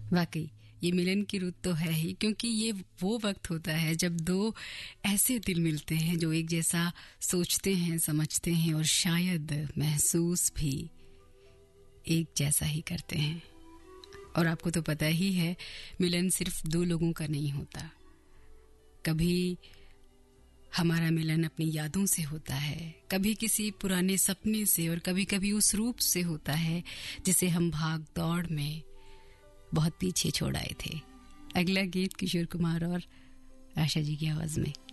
वाकई ये मिलन की रुत तो है ही, क्योंकि ये वो वक्त होता है जब दो ऐसे दिल मिलते हैं जो एक जैसा सोचते हैं, समझते हैं और शायद महसूस भी एक जैसा ही करते हैं। और आपको तो पता ही है, मिलन सिर्फ दो लोगों का नहीं होता। कभी हमारा मिलन अपनी यादों से होता है, कभी किसी पुराने सपने से, और कभी कभी उस रूप से होता है जिसे हम भाग दौड़ में बहुत पीछे छोड़ आए थे। अगला गीत किशोर कुमार और आशा जी की आवाज में।